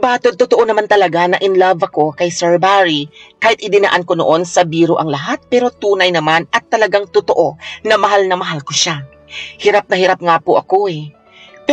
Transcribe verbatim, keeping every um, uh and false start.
Batod totoo naman talaga na in love ako kay Sir Barry. Kahit idinaan ko noon sa biro ang lahat, pero tunay naman at talagang totoo na mahal na mahal ko siya. Hirap na hirap nga po ako eh.